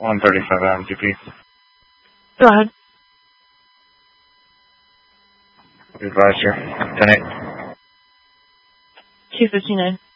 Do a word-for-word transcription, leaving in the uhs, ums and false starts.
one thirty-five M T P. Go ahead. Advise here. ten eight. two fifty-nine.